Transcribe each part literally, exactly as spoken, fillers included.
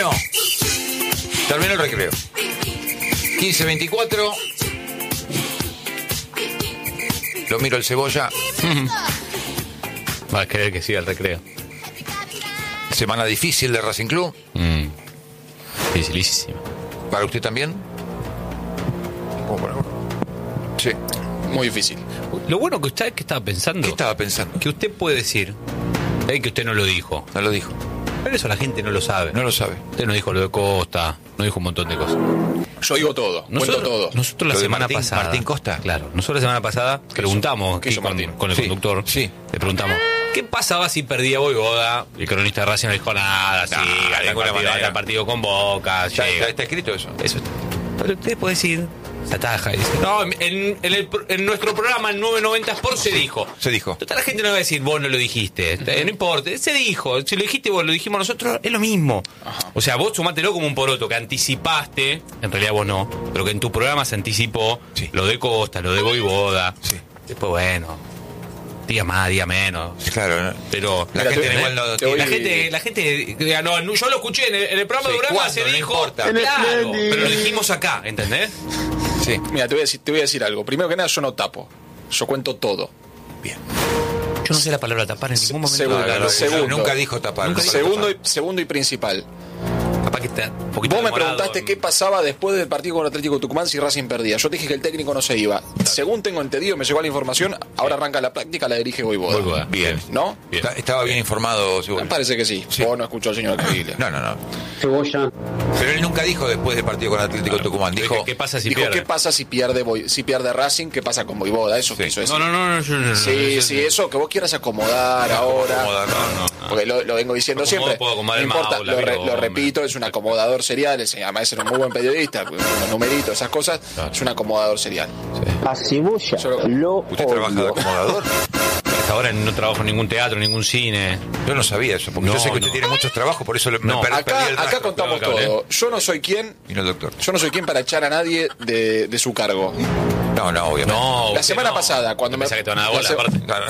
Bueno, terminó el recreo. quince veinticuatro. Lo miro el Cebolla. Va a querer que siga el recreo. Semana difícil de Racing Club. Mm. Dificilísimo. ¿Para usted también? Sí. Muy difícil. Lo bueno que usted, ¿qué estaba pensando? ¿Qué estaba pensando? Que usted puede decir, es que usted no lo dijo. No lo dijo. Pero eso la gente no lo sabe. No lo sabe. Usted no dijo lo de Costa, no dijo un montón de cosas. Yo digo todo, Nosotros, cuento todo. nosotros la Lo de semana Martín- pasada. Martín Costa. Claro. Nosotros la semana pasada preguntamos ¿Qué hizo aquí con, Martín? con el Sí, conductor. sí. Le preguntamos, ¿qué pasaba si perdía Voivoda? Y el cronista de Racing no dijo nada. Sí, Nah, de gana el ninguna partido, manera. gana el partido con Boca. Ya llega. está, está escrito eso. Eso está. Pero usted puede decir, se ataja y dice, no, en, en, el, en nuestro programa en nueve noventa Sport se dijo. Se dijo. Total, la gente no va a decir, vos no lo dijiste. No importa, se dijo. Si lo dijiste vos, lo dijimos nosotros, es lo mismo. Ajá. O sea, vos sumátelo como un poroto, que anticipaste, en realidad vos no, pero que en tu programa se anticipó Sí. lo de Costa, lo de Voivoda. Sí. Después, bueno, diga más, diga menos. Claro, ¿no? Pero La Mira, gente te- igual no te tiene- voy- la gente, la gente diga, no, no, yo lo escuché en el, en el programa Sí, de Uranga, ¿cuándo? se No dijo, importa. claro, pero lo dijimos acá, ¿entendés? Sí. Mira, te voy, a decir, te voy a decir algo. Primero que nada, yo no tapo. Yo cuento todo. Bien. Yo no sé la palabra tapar en ningún momento. Segundo, Claro, segundo. Nunca dijo tapar. Nunca nunca Segundo dijo y, segundo y principal. Capaz que está un poquito Vos me demorado preguntaste en- qué pasaba después del partido con Atlético Tucumán si Racing perdía. Yo te dije que el técnico no se iba. Según tengo entendido, me llegó la información, ahora arranca la práctica, la dirige Voivoda. Voivoda. Bien. ¿No? Bien. Está- Estaba bien informado, seguro. Me parece que sí. Sí. Vos no escuchó al señor Cavigle. No, no, no. Cebolla. Pero él nunca dijo después del partido con Atlético Tucumán. Dije, Dijo, ¿qué pasa si Dijo, pierde? ¿qué pasa si pierde Voi- si pierde Racing? ¿Qué pasa con Voivoda? Eso Sí. quiso decir. No, no, no, no, yo- yo- yo- Sí, yo- sí, eso que vos quieras acomodar ahora. acomodar, no, no. Porque lo, lo vengo diciendo Pero ¿cómo siempre. puedo acomodar No el importa, Maula, lo, re- amigo, lo hombre? repito, es un acomodador serial. es- Además, era un muy buen periodista, con los numeritos, esas cosas. Es un acomodador serial. A Cebolla Yo lo- lo ¿Usted trabaja de odio. acomodador? Hasta ahora no trabajo en ningún teatro, ningún cine. Yo no sabía eso, porque No, yo sé que usted no. tiene muchos trabajos, por eso le, No. me per- Acá, perdí el acá rastro. contamos Claro, cable. todo. Yo no soy quien, Y no el doctor. yo no soy quien para echar a nadie de, de su cargo. No, no, obviamente. No, La usted semana no. pasada, cuando me- Pensá que te van a dar la bola, se- aparte. Claro.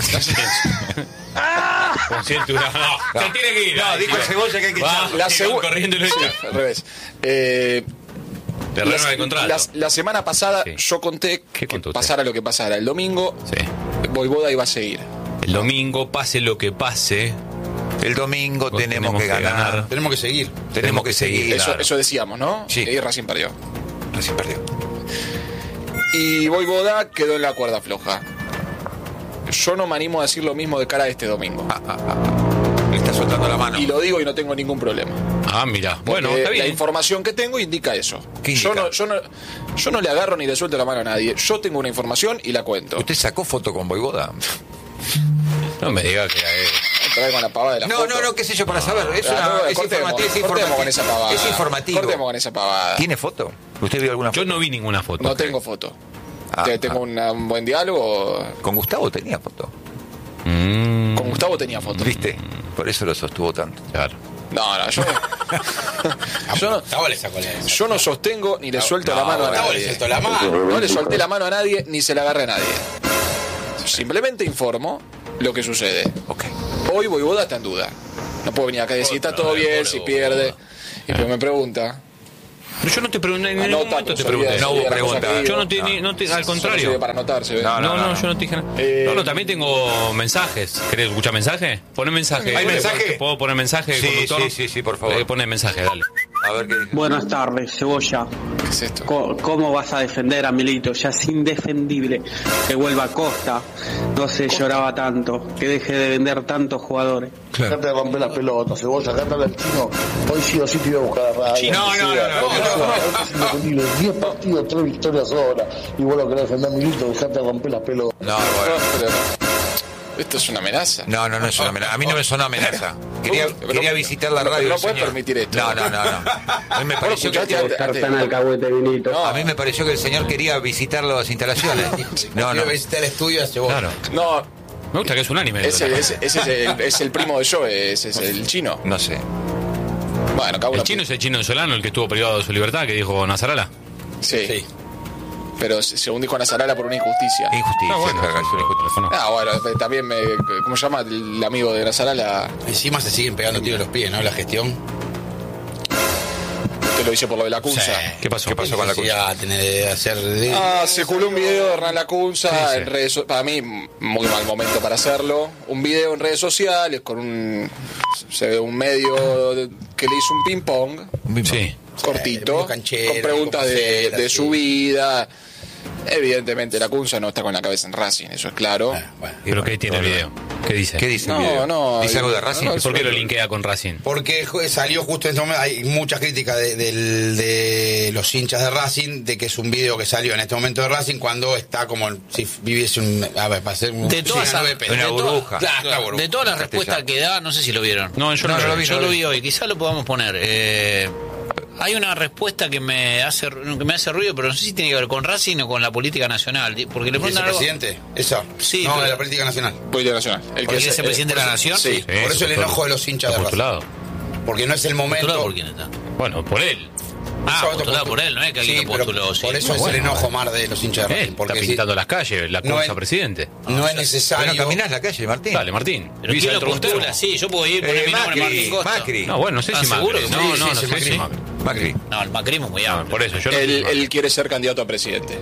Consciente, no, no, se tiene que ir. No, Ay, dijo el sí. Cebolla que hay que Va, echarlo. La sí, segu- van corriendo y lo echan. Al revés. Eh, Terreno la, de contrato. la- la semana pasada Sí. yo conté ¿Qué que contó usted? pasara lo que pasara. El domingo, Sí. Voivoda iba a seguir. El domingo, pase lo que pase, El domingo Vos tenemos, tenemos que que ganar. ganar. Tenemos que seguir. Tenemos, Tenemos que que seguir. seguir. Eso, Claro. eso decíamos, ¿no? Sí. Y Racing perdió. Racing perdió. Y Voivoda quedó en la cuerda floja. Yo no me animo a decir lo mismo de cara a este domingo. Ah, ah, ah. Le está soltando la mano. Y lo digo y no tengo ningún problema. Ah, mira. Porque Bueno, está la bien. información que tengo indica eso. ¿Qué Yo, indica? no, yo, no, yo no le agarro ni le suelto la mano a nadie. Yo tengo una información y la cuento. ¿Usted sacó foto con Voivoda? No me diga que eh, Otra vez con la pavada de la No, foto. no, no, qué sé yo, para saber. Es, Ah, una, no, es, cortemos, informativo, es, cortemos informativo. con esa pavada. Es informativo. Cortemos con esa pavada. ¿Tiene foto? ¿Usted vio alguna foto? yo no vi ninguna foto. No tengo foto. Ah, Te- tengo ah. una- un buen diálogo. Con Gustavo tenía foto. Mm, Con Gustavo tenía foto. ¿Viste? Por eso lo sostuvo tanto. claro. No, no, yo, yo no. Gustavo le sacó la Yo no sostengo ni le suelto no, la mano a Gustavo nadie. le soltó la mano. No le solté la mano a nadie ni se la agarré a nadie. Simplemente informo lo que sucede. Ok. Hoy Voivoda está en duda. No puedo venir acá y decir, está todo Otra vez, bien, pobre si Voivoda. pierde. Y pero me pregunta. Yo no te pregunté, en Anota, ningún momento pues, te pregunté. olvídate, No hubo olvídate la cosa pregunta. que Yo no digo. te, no te- al Solo contrario. sirve para anotarse. ¿ves? No, No, no, no, yo no te dije nada. Eh, no, no, también tengo mensajes. ¿Querés escuchar mensaje? Poné mensaje. ¿Hay mensaje? ¿Puedo poner mensaje, Sí, conductor? sí, sí, sí, por favor. Eh, Poné mensaje, dale. A ver qué dice. Buenas tardes, Cebolla. ¿Qué es esto? Co- ¿Cómo vas a defender a Milito? Ya es indefendible que vuelva a Costa. No se lloraba tanto. Que deje de vender tantos jugadores. Dejate de romper las pelotas, Cebolla, cántale al chino. Hoy sí o sí te iba a buscar a radio. No, no, no, no, Es indefendible. diez partidos, tres victorias ahora. Y vos lo querés defender a Milito, dejate de romper las pelotas. No, bueno. Pero, esto es una amenaza. No, no, no es una amenaza. A mí no me sonó amenaza. Quería, Pero- quería visitar la pero radio. no del puedes señor. permitir esto. No, no, no, no. A mí me pareció que, escuchaste antes- Tan alcahuete, Milito. No. a mí me pareció que el señor quería visitar las instalaciones. No, no. Quiero visitar el estudio hace vos. Claro. No, Me gusta que es un anime. ese, ese- ese es, el, es el primo de Joe, ese es el chino. No sé. Bueno, cago en El la chino puta. es el chino de Solano, el que estuvo privado de su libertad, que dijo Nazarala. Sí, Sí. pero según dijo Nazarala por una injusticia. Injusticia. Ah, bueno, claro, es una injusticia. Ah, bueno, también me. ¿Cómo se llama el amigo de Nazarala? Encima se siguen pegando tiros en los pies, ¿no? La gestión. te lo dice por lo de la Cunza. Sí. ¿Qué pasó? ¿Qué pasó con la Cunza? Ya tener de hacer de- Ah, circuló un video de Hernán Lacunza Sí, sí. en redes so- para mí muy mal momento para hacerlo. Un video en redes sociales con un se ve un medio de- que le hizo un ping pong Sí. cortito medio canchero, con preguntas de, cosera, de sí. su vida. Evidentemente Lacunza no está con la cabeza en Racing, eso es claro. Ah, bueno. ¿Pero qué tiene el video? ¿Qué dice? ¿Qué dice el No, video? no, ¿Dice algo de no, Racing? no, ¿Y por qué lo linkea con Racing? Porque jo- salió justo en este momento, hay muchas críticas de, del- de los hinchas de Racing, de que es un video que salió en este momento de Racing cuando está como si viviese un... A ver, para hacer un... De todas, sí, una de V P. Una todas- burbuja. Claro, una burbuja. de todas las respuestas que da, no sé si lo vieron. No, yo No, no, no lo lo vi. vi. Yo lo vi hoy, quizás lo podamos poner. Eh, hay una respuesta que me hace que me hace ruido, pero no sé si tiene que ver con Racing o con la política nacional. Porque le preguntan algo. ¿Vicepresidente? ¿Eso? Sí, No, pero- de la política nacional. Política Nacional. El ¿Porque es- es el presidente de la Nación? Sí. Sí, Por eso el por- enojo de los hinchas de ¿Está Racing. postulado? Porque no es el momento... ¿Postulado por quién está? Bueno, por él. Ah, Eso postulado autopostu- por él, no es que alguien Sí, lo pero postuló. sí. Por eso No, es bueno. el enojo más de los hinchas de Él Racing. está Porque si- pintando las calles, la No Cunza es- presidente. no es Pero necesario... no caminás la calle, Martín. Dale, Martín. ¿Pero ¿Vivís quién lo adentro de usted? postula? Sí, yo puedo ir poner Eh, mi nombre, Martín Macri, Costa. Macri. No, bueno, no sé ¿Estás si seguro Macri. que No, sí? no, Sí, no sí, sé Macri. si Macri. Macri. No, el macrismo es muy amplio. Por eso, yo no Él, sé si él quiere ser candidato a presidente.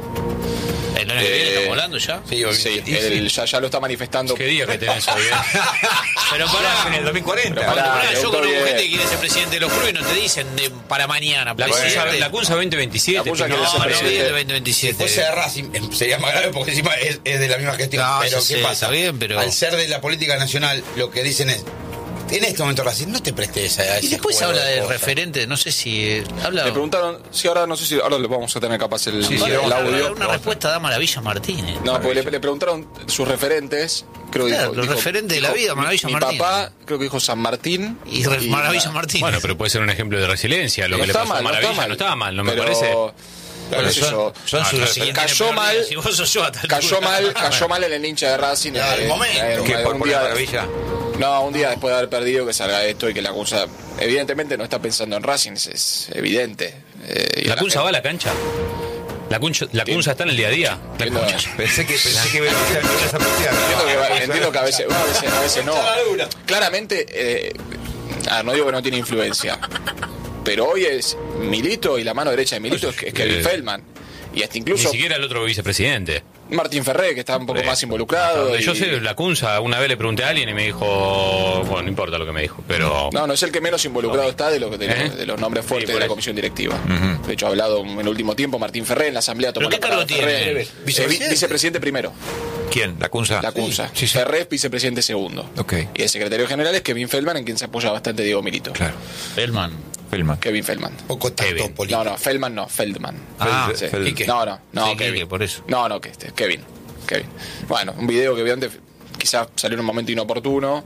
¿El año que viene Eh, estamos hablando ya? Sí, hoy- Sí, y él ya, ya lo está manifestando. ¿Qué día que tenés hoy? eh? Pero pará, En el dos mil cuarenta. Pero Cuando, pará, pará, yo preguntó conozco bien. gente que quiere ser presidente de los clubes y no te dicen de, para mañana. La Cunza, presidente. la Cunza veinte veintisiete. La Cunza tiene- quiere No, ser no presidente. viene el veinte Si veintisiete. fuese de Racing em, sería más grave porque encima es, es de la misma gestión. No, pero ya ¿qué sé, pasa? está bien, pero- Al ser de la política nacional, lo que dicen es, en este momento Racing, no te prestes a ese Y después juego habla de cosas. referente, no sé si eh, habla. Le preguntaron, sí, ahora no sé si ahora le vamos a tener capaz el, Sí, sí, el vamos a audio. Una respuesta da Maravilla Martínez. No, porque le, le preguntaron sus referentes. Creo que Claro, dijo, los dijo- referentes de la dijo, vida, mi- Maravilla mi Martínez. papá, creo que dijo San Martín. Y, Re- Maravilla nada. Martínez. Bueno, pero puede ser un ejemplo de resiliencia. Lo No que le está pasó a mal, no Maravilla está mal. no estaba mal, no me Pero- parece. Bueno, qué sé yo. Son Ah, sus no, si quién cayó tiene mal- problema, Si vos sos yo, a tal Cayó altura. mal, cayó mal en el hincha de Racing. Ya, eh, el momento. eh, ¿Qué, por un por día- la maravilla? No, un día después de haber perdido que salga esto y que la Cunza evidentemente no está pensando en Racing, es, es evidente. Eh, y ¿La a Cunza gente- va a la cancha? ¿La Cunza, la ¿Quién? Cunza está en el día a día? La Entiendo, Cunza. Pensé que, pensé que iba a ser esa entiendo que, va- partida. entiendo que a veces, bueno, a veces, a veces no. Claramente, eh, ah, no digo que no tiene influencia, pero hoy es Milito y la mano derecha de Milito es, es Kevin Eh, Feldman. Y hasta Ni incluso siquiera el otro vicepresidente. Martín Ferré, que está un poco Eh, más involucrado. Donde y- Yo sé, la Cunza, una vez le pregunté a alguien y me dijo. Bueno, no importa lo que me dijo, pero. No, no es el que menos involucrado está de, lo, de, ¿Eh? los, de los nombres Sí, fuertes por de la eso. comisión directiva. De hecho, ha hablado en el último tiempo Martín Ferré en la asamblea. Tomó ¿Pero la qué cargo palabra tiene? Ferré. Eh, ¿Vicepresidente? vi- vicepresidente primero, ¿Quién? ¿La Cunza? la Cunza. Sí, sí. Ferré es vicepresidente segundo. Ok. Y el secretario general es Kevin Feldman, en quien se apoya bastante Diego Milito. Claro. Feldman. Feldman. Kevin Feldman. Poco tacto Kevin. político. No, no, Feldman no, Feldman. Ah, Sí. Feld- Quique. No, no, no, Sí, Kevin. Quique, por eso. No, no, que este, Kevin. Kevin. Bueno, un video que vi antes, quizás salió en un momento inoportuno.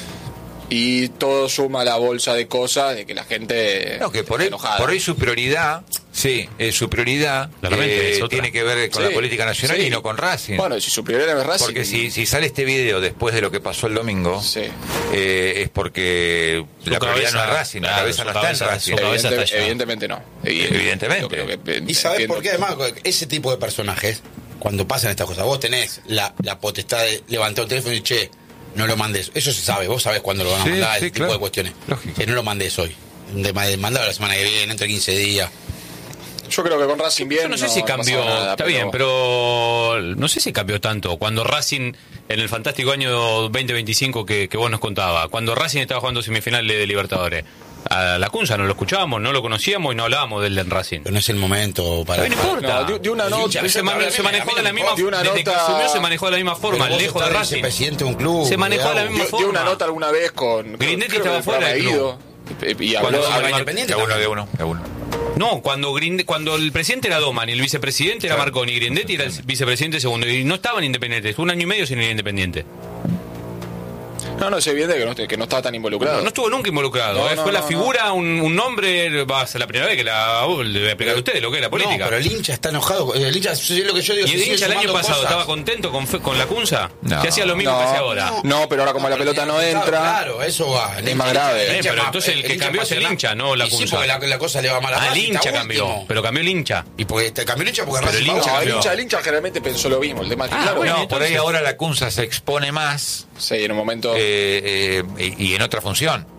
Y todo suma a la bolsa de cosas de que la gente No, que por está ahí, enojada. por ahí su prioridad, sí, eh, su prioridad Claramente, eh, es otra. tiene que ver con Sí, la política nacional sí. y no con Racing. Bueno, si su prioridad no es Racing. Porque si, si sale este video después de lo que pasó el domingo, Sí. eh, es porque Su la prioridad cabeza- no es Racing, la claro, cabeza su no está cabeza- en Racing. su cabeza Evidente- está allá. evidentemente no. Evidentemente. Yo creo que- ¿Y sabes entiendo. por qué? Además, ese tipo de personajes, cuando pasan estas cosas, vos tenés la, la potestad de levantar un teléfono y che, no lo mandes. Eso se sabe, vos sabés cuándo lo van a Sí, mandar, sí, ese tipo claro. de cuestiones. Lógico. Que no lo mandes hoy. De, de mandarlo la semana que viene, dentro de quince días. Yo creo que con Racing bien. Yo no sé si ha cambió, pasado nada, está bien, pero no sé si cambió tanto. Cuando Racing, en el fantástico año veinte veinticinco que, que vos nos contabas, cuando Racing estaba jugando semifinales de Libertadores, a la Cunza no lo escuchábamos, no lo conocíamos y no hablábamos del en Racing. Pero no es el momento para... Pero no importa. No, de- de una nota- se, man- se manejó de la misma de una desde que nota- asumió se manejó de la misma forma, Pero vos lejos de estás Racing. vicepresidente de un club. Se manejó de la digamos. misma Dio, dio una forma. nota alguna vez con. Grindetti creo que estaba el fuera programa del Ido, y Cuando habló. se habló- llama Independiente De uno, también. de uno, de uno. No, cuando Grinde- cuando el presidente era Doman y el vicepresidente era Marconi, Grindetti era el vicepresidente segundo y no estaban independientes, un año y medio sin ir independiente. No, no, es evidente que no, que no estaba tan involucrado. No estuvo nunca involucrado. No, eh, no, Fue la no, figura, un, un nombre, va a ser la primera vez que la uh, le voy a explicar a ustedes lo que es la política. No, pero el hincha está enojado. El hincha, es lo que yo digo. ¿Y se el sigue hincha el año sumando pasado cosas. estaba contento con, fe- con la Cunza? No. Se hacía lo mismo no, que hace ahora. No, pero ahora como la pelota no entra. Claro, eso va. El Es más hincha- grave. el Eh, hincha pero más- entonces el que hincha cambió es el pasional. hincha, no la Y sí, Cunza. porque la, la cosa le va mal a Al Racing, hincha está cambió, último. pero cambió el hincha. Y porque te cambió el hincha porque Pero Racing el hincha va No, el cambió. hincha, el hincha generalmente pensó lo mismo. El tema es que, Ah, claro, bueno, No, por ahí entonces- ahora la Cunza se expone más sí, en un momento. eh, eh, y, y en otra función.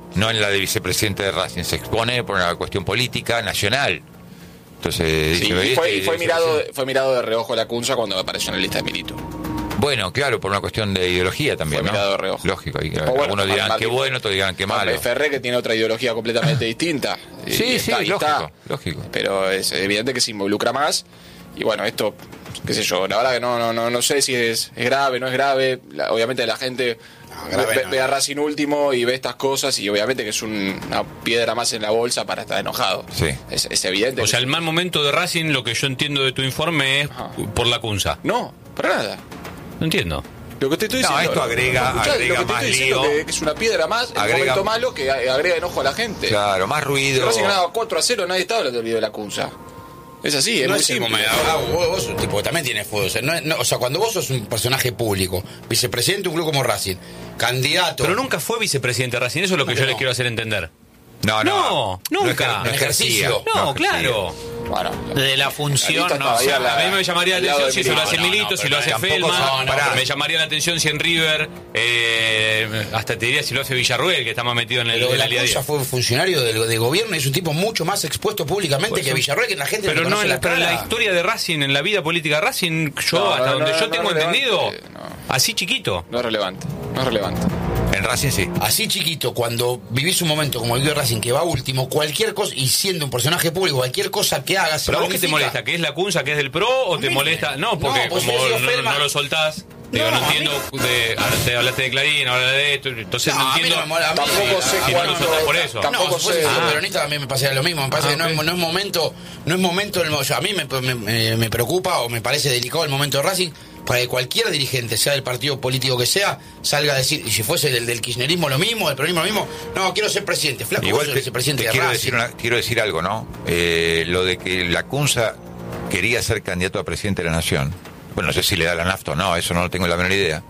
no en la de vicepresidente de Racing. Se expone por una cuestión política nacional. Entonces, Sí, dice, y fue, este, y fue dice, mirado fue mirado de reojo la Cunza cuando apareció en la lista de Milito. Bueno, claro, por una cuestión de ideología también, Fue ¿no? mirado de reojo. Lógico. Y, O bueno, algunos dirán Martín- que bueno, otros dirán que malo. Ferré, que tiene otra ideología completamente distinta. Y Sí, sí, está- y lógico, está. lógico. Pero es evidente que se involucra más. Y bueno, esto, qué sé yo, la verdad que no no no, no sé si es, es grave, no es grave. La- obviamente la gente grave ve, no. ve a Racing último y ve estas cosas y obviamente que es un- una piedra más en la bolsa para estar enojado. Sí. Es, es evidente. O que sea, es- el mal momento de Racing, lo que yo entiendo de tu informe es Ajá. por la Cunza. No, para nada. No entiendo. Lo que te estoy No, diciendo. esto agrega- escuchá, agrega lo que te más estoy diciendo lío. Que, que es una piedra más, en un Agrega- momento malo que a- agrega enojo a la gente. Claro, más ruido. Racing ganaba cuatro a cero, nadie estaba hablando del video de la Cunza. Es así, es no muy es el simple. momento. Ah, vos, vos sos un tipo que también tiene fuego. O sea, no es- no- o sea, cuando vos sos un personaje público, vicepresidente de un club como Racing, candidato. Pero nunca fue vicepresidente de Racing, eso es lo que ¿Cómo yo que les no? quiero hacer entender. No, no. No, nunca. No, ejer- no En ejercía. ejercicio. No, ejercía. claro. Bueno, De la función, lista no estaba sé. ahí a la- A mí me llamaría la al lado atención de si eso lo Milito. hace No, no, Milito, no, si pero lo hace tampoco Feldman. son- pará. Me llamaría la atención si en River, eh, hasta te diría si lo hace Villarruel, que está más metido en el, Pero en la día a día. Cunza fue funcionario del de gobierno y es un tipo mucho más expuesto públicamente que Villarruel, que la gente Pero le no, conoce en la, la pero en la cara. historia de Racing, en la vida política de Racing, yo, No, hasta no, donde no, yo no tengo es relevante, entendido, no. así chiquito. no es relevante. No es relevante. En Racing sí. Así chiquito, cuando vivís un momento como el de Racing que va último, cualquier cosa, y siendo un personaje público, cualquier cosa que hagas, se ¿Pero a vos qué te magnifica. molesta? ¿Que es la Cunza, que es del PRO o A te mí- molesta? No, porque No, pues como yo digo, no, Feldman- no lo soltás. Digo, no, No, a mí entiendo. De, ahora te hablaste de Clarín, ahora de esto. Entonces no, No, a mí entiendo. no me mola, a mí- Tampoco sé si no lo cuánto. soltás por eso. Tampoco No, si fuese sé. siendo Ah. peronista también me pasaría lo mismo. Me parece Ah, que no, ok. es, no es momento, no es momento. El, o sea, a mí me, me- me- me preocupa o me parece delicado el momento de Racing para que cualquier dirigente, sea del partido político que sea, salga a decir, y si fuese del, del kirchnerismo lo mismo, del peronismo lo mismo, no, quiero ser presidente. Flaco, vos Igual sos te, vicepresidente te de quiero, Racing. decir una- quiero decir algo, ¿no? Eh, lo de que la Cunza quería ser candidato a presidente de la Nación. Bueno, no sé si le da la nafta o no, eso no lo tengo la menor idea.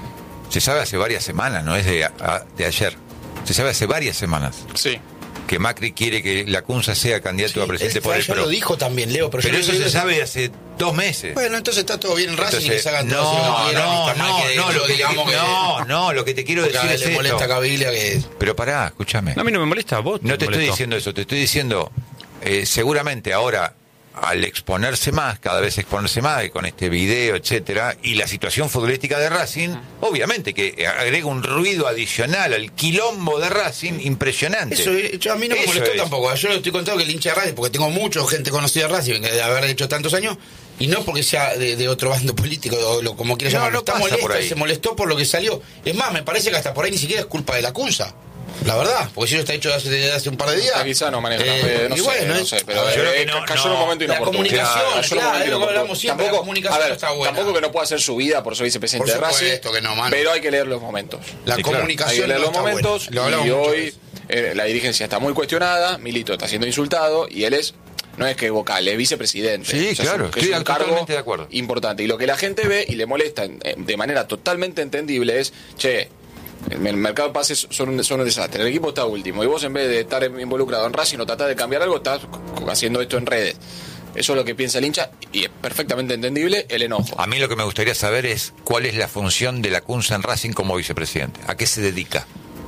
Se sabe hace varias semanas, no es de, a- de ayer. Se sabe hace varias semanas Sí. que Macri quiere que la Cunza sea candidato Sí, a presidente él por el ya PRO. lo dijo también, Leo, pero, Pero yo eso no se sé- sabe hace dos meses. Bueno, entonces está todo bien en Racing y que Entonces, se hagan no, todo lo que quieran, no, está mal no, que no, eso, lo que, digamos que no, no, lo que te quiero porque a decir él es le molesta a esto. Cabilia que Pero pará, escúchame. A mí no me molesta, vos. No te estoy molestó. diciendo eso, te estoy diciendo, eh, seguramente ahora, al exponerse más, cada vez exponerse más, y con este video, etcétera, y la situación futbolística de Racing, obviamente que agrega un ruido adicional al quilombo de Racing impresionante. Eso, eh, yo- a mí no me Eso molestó es. tampoco. Yo le estoy contando que el hincha de Racing, porque tengo mucha gente conocida de Racing, de haber hecho tantos años, y no porque sea de, de otro bando político, o lo, como quieras No, llamarlo. no Está pasa por molesta ahí. y se molestó por lo que salió. Es más, me parece que hasta por ahí ni siquiera es culpa de la Cunza. La verdad, porque si eso está hecho desde hace, desde hace un par de días. Ah, quizá no maneja las eh, redes, no y sé, bueno, no es- sé, pero a ver, yo creo que eh, no, cayó en no. un momento La inoportuno. comunicación, Cayó en un claro, momento es lo que inoportuno. hablamos siempre, la comunicación a ver, está buena. Tampoco que no pueda hacer su vida por ser vicepresidente Por de Racing, supuesto que no, mano. pero hay que leer los momentos. La Sí, claro. Hay comunicación que leer no los está momentos buena. Lo hablamos y muchas hoy veces. eh, la dirigencia está muy cuestionada, Milito está siendo insultado y él es, no es que vocal, es vicepresidente. Sí, es claro, un- que estoy es un cargo totalmente de acuerdo. importante. Y lo que la gente ve y le molesta en- en- de manera totalmente entendible es, che, el mercado de pases son un, son un desastre, el equipo está último y vos en vez de estar involucrado en Racing o tratar de cambiar algo, estás haciendo esto en redes. Eso es lo que piensa el hincha y es perfectamente entendible el enojo. A mí lo que me gustaría saber es cuál es la función de la Cunza en Racing como vicepresidente. ¿A qué se dedica?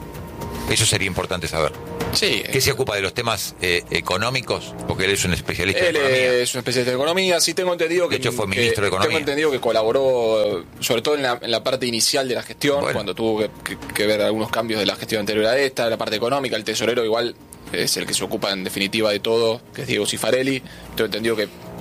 Eso sería importante saber. Sí, ¿Qué se ocupa de los temas eh, económicos? Porque él es un especialista en él economía. es un especialista de economía. Sí, tengo entendido que. De hecho, fue que- ministro de Economía. Tengo entendido que colaboró, eh, sobre todo en la, en la parte inicial de la gestión, Bueno. cuando tuvo que, que- que ver algunos cambios de la gestión anterior a esta, la parte económica. El tesorero, igual, es el que se ocupa en definitiva de todo, que es Diego Cifarelli. Tengo entendido que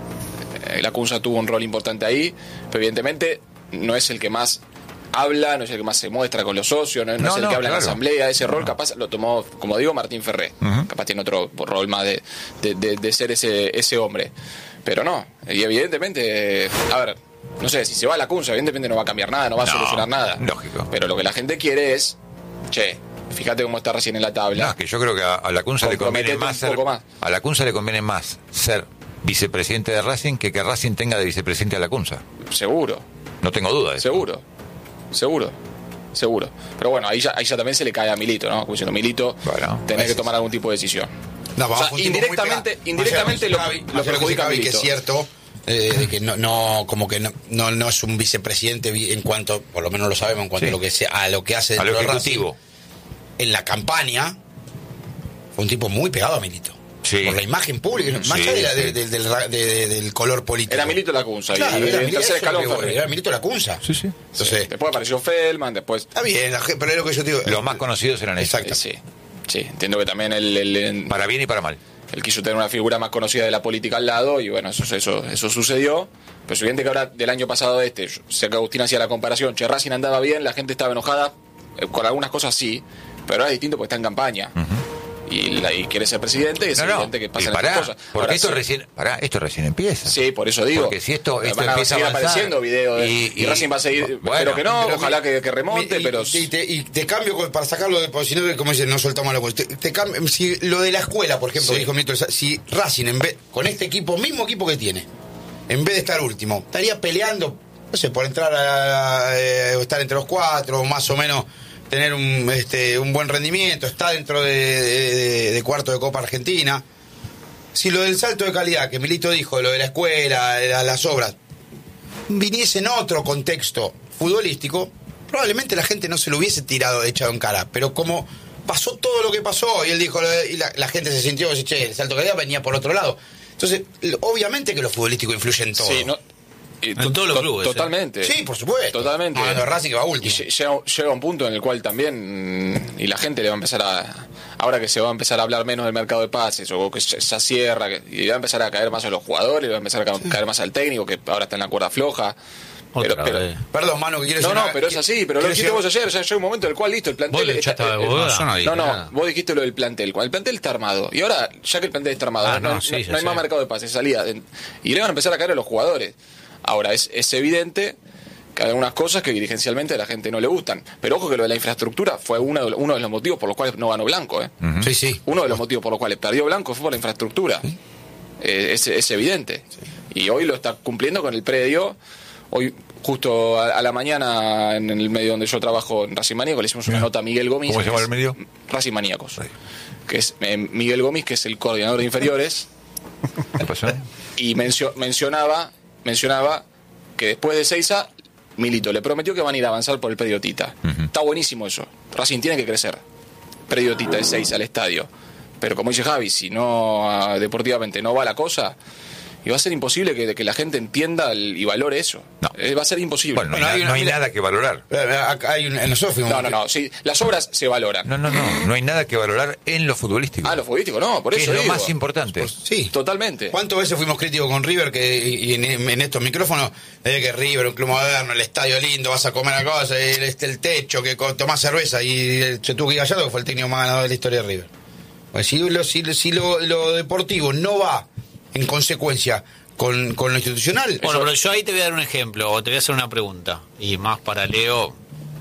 eh, la Cunza tuvo un rol importante ahí, pero evidentemente no es el que más habla, no es el que más se muestra con los socios, no, no No, es el no, que habla en la claro. asamblea. Ese rol capaz lo tomó, como digo, Martín Ferré. Ujú. Capaz tiene otro rol más de, de, de- de ser ese, ese hombre. Pero no, y evidentemente, eh, a ver, no sé, si se va a la Cunza, evidentemente no va a cambiar nada, no va a No, solucionar nada. lógico. Pero lo que la gente quiere es, che, fíjate cómo está recién en la tabla. No, es que yo creo que a, a la Cunza le conviene Comprometete más un ser, poco más. a la Cunza le conviene más ser vicepresidente de Racing que que Racing tenga de vicepresidente a la Cunza. Seguro, No tengo duda de eso. seguro, seguro. Seguro. Pero bueno, ahí ya, ahí ya también se le cae a Milito, ¿no? Como diciendo, Milito, Bueno, tenés que ese tomar algún tipo de decisión. No, O vamos, sea, fue un tipo muy indirectamente, pegado. indirectamente lo, Más allá de lo que perjudica a Javi, que Milito. es cierto, eh, de que no, no, como que no, no, no es un vicepresidente vi- en cuanto, por lo menos lo sabemos, en cuanto Sí. a lo que sea, a lo que hace A lo dentro de ejecutivo. Racing. En la campaña, fue un tipo muy pegado a Milito. Sí. Por la imagen pública, más Sí, allá de la- sí. de- de- del, ra- de- de- del color político. Era Milito Lacunza. Claro, y era, el Milito, tercer eso es lo escalón que fue voy, River. era Milito Lacunza. Sí, sí. Entonces, Después apareció Feldman, después... está bien, la gente- pero es lo que yo te digo. Los más conocidos eran estos. Exacto. Sí, sí, entiendo que también él, él- él- Para bien y para mal. él quiso tener una figura más conocida de la política al lado y bueno, eso, eso, eso sucedió. Pero es evidente que ahora del año pasado este, yo sé que Agustín hacía la comparación, Che, Racing andaba bien, la gente estaba enojada, eh, con algunas cosas sí, pero ahora es distinto porque está en campaña. Y, la- y quiere ser presidente y es No, no. evidente que Y pasan pará, estas cosas. porque Ahora, esto sí, recién, pará, esto recién empieza. Sí, por eso digo. Porque si esto, esto van a empieza a seguir avanzar, apareciendo videos de- y- y, y- Racing va a seguir, bueno, pero que no, Pero ojalá mi- que, que remonte, y, pero... y te, y te cambio con- para sacarlo de, porque si no, como dicen, no soltamos la cuestión. Te, te cambio, si lo de la escuela, por ejemplo, Sí. dijo Milton, si Racing, en vez, con este equipo, mismo equipo que tiene, en vez de estar último, estaría peleando, no sé, por entrar a, a- eh, estar entre los cuatro, o más o menos tener un, este, un buen rendimiento, está dentro de, de- de- de cuarto de Copa Argentina. Si lo del salto de calidad que Milito dijo, lo de la escuela, de la- las obras, viniese en otro contexto futbolístico, probablemente la gente no se lo hubiese tirado, echado en cara. Pero como pasó todo lo que pasó, y él dijo, y la, la gente se sintió, che, el salto de calidad venía por otro lado. Entonces, l- obviamente que lo futbolístico influye en todo. Sí, no, y En todos los to- clubes, Totalmente. Sí, por supuesto. Totalmente. Hablando de Racing que va Y último. lle- llega, llega un punto en el cual también, mm, y la gente le va a empezar a, ahora que se va a empezar a hablar menos del mercado de pases, o que ya, ya cierra, que, y le va a empezar a caer más a los jugadores, le va a empezar a ca- caer más al técnico, que ahora está en la cuerda floja. Pero, Otra pero- vez. Perdón, mano, que quiero no, decir no, una- pero es así, pero lo quiero dijiste decir- vos ayer, ya llega un momento en el cual listo, el plantel... ¿Vos le está- echaste a eh, Boda? No, yo no dije no, no, nada. vos dijiste lo del plantel. Cuando el plantel está armado, y ahora, ya que el plantel está armado, Ah, no, no, sí, no- ya no hay sé. más mercado de pases, salida. Y le van a empezar a caer a los jugadores. Ahora, es, es evidente que hay algunas cosas que dirigencialmente a la gente no le gustan. Pero ojo que lo de la infraestructura fue uno de, uno de los motivos por los cuales no ganó Blanco. ¿eh? Sí, sí. Uno de los motivos por los cuales perdió Blanco fue por la infraestructura. Eh, es, es evidente. Y hoy lo está cumpliendo con el predio. Hoy, justo a, a la mañana, en el medio donde yo trabajo, en Racing Maníacos, le hicimos una nota a Miguel Gómez. ¿Cómo se llama que el es- medio? Racing Maníacos. Que es eh, Miguel Gómez, que es el coordinador de inferiores. ¿Qué pasó? Y mencio- mencionaba, mencionaba que después de Seiza, Milito le prometió que van a ir a avanzar por el predio Tita. Está buenísimo eso. Racing tiene que crecer. Predio Tita de Seiza al estadio. Pero como dice Javi, si no ah, deportivamente no va la cosa, y va a ser imposible que, que la gente entienda el- y valore eso. No. Eh, va a ser imposible. Bueno, no hay, Bueno, na- hay una- no hay mira- nada que valorar. Eh, acá hay un- nosotros fuimos- no, no, no. Sí, las obras se valoran. No, no, no. No hay nada que valorar en lo futbolístico. Ah, lo futbolístico no, por que eso es lo digo. más importante. Sí. Totalmente. ¿Cuántas veces fuimos críticos con River que y, y en, en estos micrófonos de que River, un club moderno, el estadio lindo, vas a comer a cosas, el, este, el techo, que co- tomás cerveza y el Chetuki Gallardo que fue el técnico más ganador de la historia de River? Pues si lo, si, si lo, lo deportivo no va en consecuencia con, con lo institucional, Bueno, pero yo ahí te voy a dar un ejemplo, o te voy a hacer una pregunta, y más para Leo.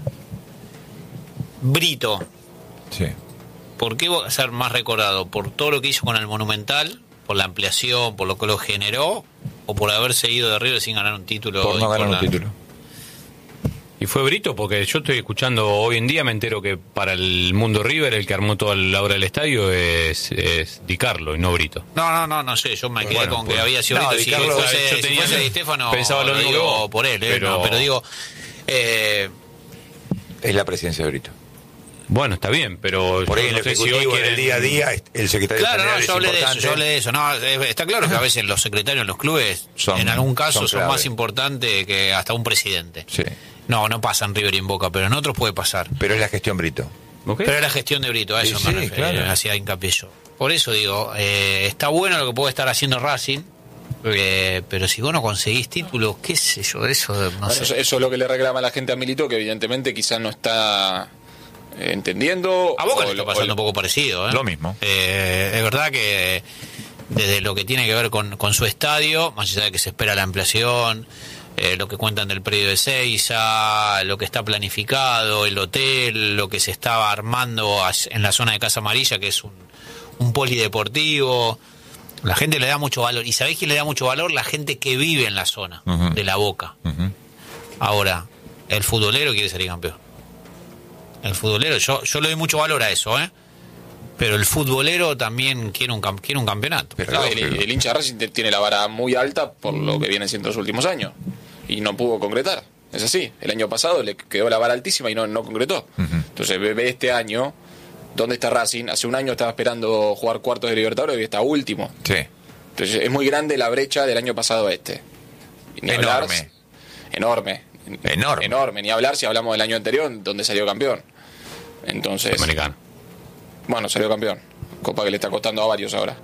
Brito, Sí. ¿por qué va a ser más recordado? ¿Por todo lo que hizo con el Monumental? ¿Por la ampliación? ¿Por lo que lo generó? ¿O por haber seguido de River sin ganar un título? Por no ganar un importante? título. Y fue Brito, porque yo estoy escuchando hoy en día, me entero que para el mundo River el que armó toda la obra del estadio es, es Di Carlo y no Brito. No, no, no, no sé, yo me quedé Bueno, con pues- que había sido No, Brito. Di Si Carlo, fuese, yo si tenía- fuese Di Stéfano, pensaba lo lo mismo digo que vos, por él, eh, pero- no, pero digo... Eh, Es la presidencia de Brito. Bueno, está bien, pero Por ahí yo en no el sé si hoy ejecutivo, en el quieren- día a día, es- el secretario Claro, no, general yo es hablé de eso, importante. yo hablé de eso. No, eh, está claro que a veces los secretarios en los clubes, Son- en algún caso, son son, clave. más importantes que hasta un presidente. Sí. No, no pasa en River y en Boca, pero en otros puede pasar. Pero es la gestión Brito. ¿Ok? Pero es la gestión de Brito, a Sí, eso sí, me refiero, claro. hacía hincapié yo. Por eso digo, eh, está bueno lo que puede estar haciendo Racing, eh, pero si vos no conseguís títulos, qué sé yo, de eso no Bueno, sé. eso, eso es lo que le reclama a la gente a Milito, que evidentemente quizás no está eh, entendiendo. A Boca o le está lo- pasando o- un poco parecido, ¿eh? Lo mismo. Eh, es verdad que desde lo que tiene que ver con, con su estadio, más allá de que se espera la ampliación, eh, lo que cuentan del predio de Seiza, lo que está planificado, el hotel, lo que se estaba armando as- en la zona de Casa Amarilla, que es un, un polideportivo. La gente le da mucho valor. ¿Y sabéis quién le da mucho valor? La gente que vive en la zona Ujú. de La Boca. Ujú. Ahora, el futbolero quiere salir campeón. El futbolero, yo, yo le doy mucho valor a eso, ¿eh? Pero el futbolero también quiere un, cam- quiere un campeonato. Pero No, lógico. el, el hincha de Racing te- tiene la vara muy alta por lo que viene siendo los últimos años. Y no pudo concretar. Es así. El año pasado le quedó la vara altísima y no, no concretó. Entonces ve, ve este año ¿dónde está Racing? Hace un año estaba esperando jugar cuartos de Libertadores y está último. Sí. Entonces es muy grande la brecha del año pasado a este. Ni Enorme. hablar- enorme. Enorme. Enorme. Ni hablar si hablamos del año anterior, donde salió campeón. Entonces, Americano. bueno, salió campeón. Copa que le está costando a varios ahora.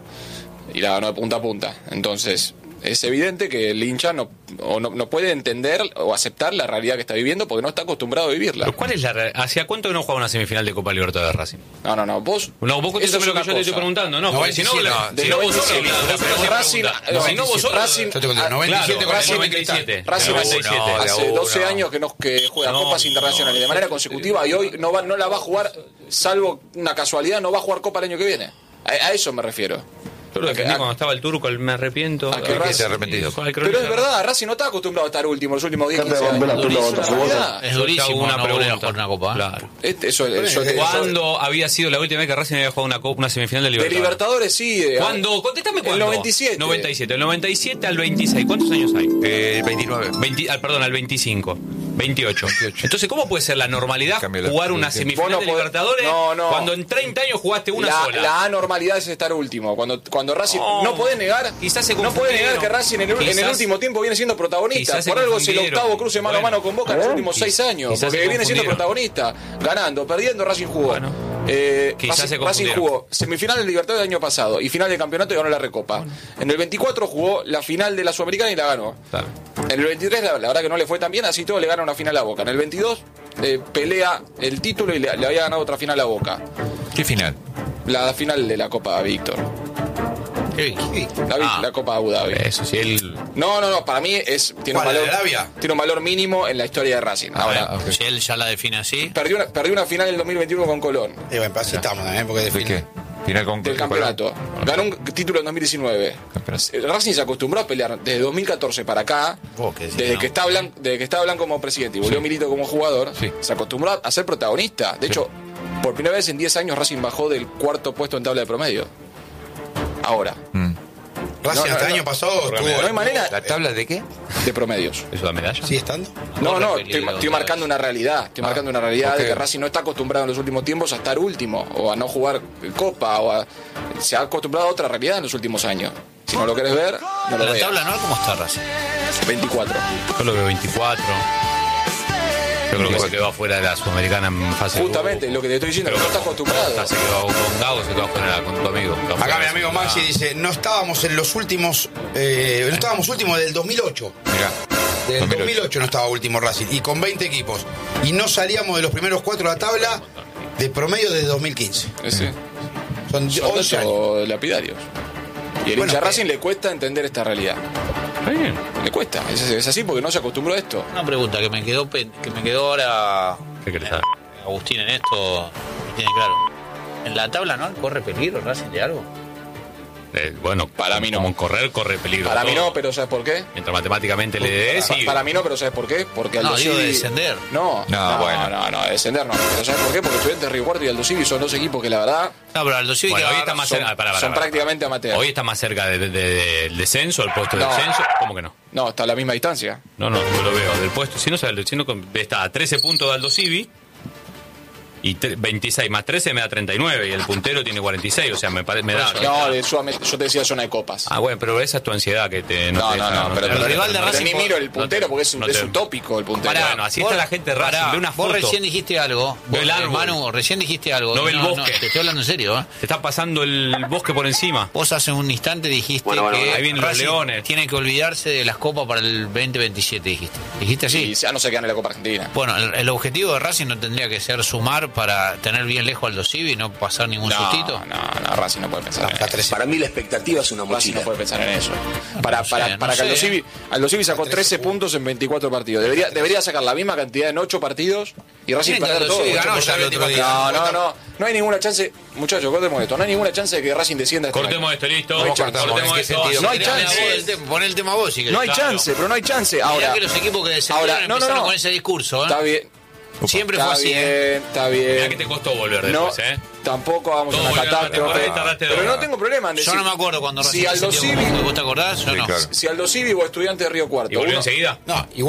Y la ganó de punta a punta. Entonces, es evidente que el hincha no, o no, no puede entender o aceptar la realidad que está viviendo porque no está acostumbrado a vivirla. Pero ¿cuál es la re- ¿Hacia cuánto que no juega una semifinal de Copa Libertadores Racing? No, no, no. Vos. No, vos eso contestame es lo que una yo te estoy cosa. preguntando, no, porque si no, noventa y siete, le- no, si no vos solo, noventa y siete, pero pero Racing, Racing- si no vos solo, Racing- Yo te conté, noventa y siete claro, con Racing- noventa y siete. Racing noventa y hace, siete. hace la doce uno. años que, nos, que juega No, Copas Internacionales de manera consecutiva y hoy no, va, no la va a jugar, salvo una casualidad, no va a jugar Copa el año que viene. A, a eso me refiero. Yo lo defendí A- cuando estaba el turco, el me arrepiento. ¿A qué Ay, Racing? te arrepentido? Ay, Pero es verdad, Racing no está acostumbrado a estar último los últimos diez, Dejate de quince romper años. las Es pelotas, una vos. realidad. Es durísimo Yo te hago una no volver a pregunta. jugar una copa. ¿eh? Claro. Este- eso, yo te- ¿Cuándo había sido la última vez que Racing había jugado una, copa, una semifinal de de Libertadores? Libertadores sí. de- ¿Cuándo? Contéstame cuándo. El noventa y siete. noventa y siete. El noventa y siete al veintiséis. ¿Cuántos años hay? Eh, veintinueve. veinte, ah, perdón, al veinticinco. veintiocho. Entonces, ¿cómo puede ser la normalidad Cambio la- jugar una el semifinal Vos no de podés- Libertadores no, no. cuando en treinta años jugaste una la, sola? la anormalidad es estar último. Cuando, cuando Racing. No. No, podés negar. Quizás se no podés negar confundieron. que Racing en el, en el Quizás- último tiempo viene siendo protagonista. quizás se Por algo es el confundieron. octavo cruce mano a Bueno. mano con Boca en los ¿Eh? últimos seis años. quizás Porque se viene siendo confundieron. protagonista. Ganando, perdiendo, Racing jugó. Bueno. Eh, Quizás Racing, se Racing confundieron. jugó semifinal del Libertadores del año pasado y final del campeonato y ganó la Recopa. En el veinticuatro jugó la final de la Sudamericana y la ganó. Claro. En el veintitrés la, la verdad que no le fue tan bien, así todo le gana una final a Boca. En el veintidós eh, pelea el título y le, le había ganado otra final a Boca. ¿Qué final? La final de la Copa Víctor. ¿Qué- qué? La, vi- Ah, la Copa Abu Dhabi. Eso, si él. No, no, no, para mí es tiene un ¿Cuál, la valor de Arabia? tiene un valor mínimo en la historia de Racing. Ahora, Ah, ok. Si él ya la define así. perdió una, perdió una final en el dos mil veintiuno con Colón Y bueno, así estamos también, porque ¿De define. qué? Final con del campeonato. Ganó un título en dos mil diecinueve. Campeonato. Eh, Racing se acostumbró a pelear desde dos mil catorce para acá, Vos qué decís, desde ¿no? que está Blanco, desde que estaba Blanco como presidente y volvió Sí. Milito como jugador, Sí. se acostumbró a ser protagonista. De hecho, por primera vez en diez años Racing bajó del cuarto puesto en tabla de promedio. Ahora, Mm. Racing No, no, hasta el no. año pasado estuvo. no hay manera ¿La tabla de qué? de promedios. ¿Eso da medalla? ¿Sigue estando? No, Corre no, peligro estoy, estoy otra marcando vez. una realidad. Estoy Ah, marcando una realidad de ok. que Racing no está acostumbrado en los últimos tiempos a estar último o a no jugar Copa o a, se ha acostumbrado a otra realidad en los últimimos años. Si no lo querés ver, no lo La veas. tabla anual, ¿cómo está Racing? veinticuatro. Yo lo veo veinticuatro. Yo creo que se quedó afuera de la Sudamericana en fase de Justamente grupo. lo que te estoy diciendo, que no está acostumbrado. Se quedó con Gago, se quedó afuera con tu amigo. Acá mi amigo Maxi dice, no estábamos en los últimos, eh, no estábamos últimos del dos mil ocho. Mirá. Del dos mil ocho. dos mil ocho no estaba último Racing, y con veinte equipos. Y no salíamos de los primeros cuatro de la tabla de promedio desde dos mil quince. Ese. Son Son once años. datos lapidarios. Y el Bueno, hincha eh. Racing le cuesta entender esta realidad. Está bien. Le cuesta. Es, es así porque no se acostumbró a esto. Una pregunta que me quedó pen- que me quedó ahora ¿Qué querés saber? Agustín en esto me tiene claro. ¿En la tabla anual corre peligro Racing de algo? Eh, bueno, Para mí no. Como correr, corre peligro. Para mí todo. no, pero ¿sabes por qué? Mientras matemáticamente le dé, Pa- sí. Para mí no, pero ¿sabes por qué? Porque Aldo No, digo de Civi- descender. No, No, no, bueno. no, no, de descender no. Pero ¿sabes por qué? Porque Estudiantes Río Cuarto y Aldo Civi son dos equipos que la verdad No, pero Aldo Civi Bueno, que hoy va- está más son, cerca. pará, pará, son pará. prácticamente amateurs. Hoy está más cerca de- de- de- del descenso, el puesto de No. descenso. ¿Cómo que no? No, está a la misma distancia. No, no, yo lo veo. Del puesto, si no sabe, si no, está a trece puntos de Aldo Civi. Y tre- veintiséis más trece me da treinta y nueve. Y el puntero tiene cuarenta y seis. O sea, me, pare- me da. No, de Sudamérica- yo te decía zona de copas. Ah, bueno, pero esa es tu ansiedad que te. No, te no, deja- no, pero, te- el pero- rival de pero Racing ni por- miro el no puntero te- porque es, no es te- utópico el puntero. Pará, bueno, así está la gente de Racing. Pará, Ve una vos foto. recién dijiste algo. Ve Vos, el árbol. Manu, recién dijiste algo. No ve el bosque. te estoy hablando en serio, ¿eh? Te está pasando el bosque por encima. Vos hace un instante dijiste Bueno, bueno, que ahí vienen los Racing leones. tiene que olvidarse de las copas para el veinte veintisiete, dijiste. ¿Dijiste así? Y ya no se quedan en la Copa Argentina. Bueno, el, el objetivo de Racing no tendría que ser sumar para tener bien lejos al Aldo Civi y no pasar ningún No, sustito. no, no, Racing no puede pensar en Está eso. trece. Para mí la expectativa es una Racing mochila. no puede pensar en eso. Para, no sé, para, no para que sé. Aldo Civi, Aldo Civi sacó trece puntos en veinticuatro partidos. Debería, debería sacar la misma cantidad en ocho partidos y Racing Tiene que perder Aldo todo. Civi ocho ganó por ya el otro veinticuatro. día. No, no, no. No hay ninguna chance. Muchachos, cortemos esto. No hay ninguna chance de que Racing descienda este Cortemos año. esto, listo. No hay chance. Cortemos ¿En qué esto. sentido? No hay Tirame chance. a vos el tema, Pon el tema vos si querés. No hay Claro. chance, pero no hay chance. Mirá Ahora, que los equipos que descendieron ahora, no, no, empezaron no. con ese discurso, ¿eh? está bien. Siempre Está fue así, bien, ¿eh? está bien. Mirá que te costó volver No, después, ¿eh? tampoco vamos a Todo una volvió a la temporada y catástrofe. tardaste Pero dos. no tengo problema en decir. Yo no me acuerdo cuando Si Racing Aldo descendió Civi, con- ¿Vos te acordás? Yo Sí, no. claro. si Aldo Civi o Estudiantes de Río Cuarto. ¿Y volvió uno- enseguida? No, igual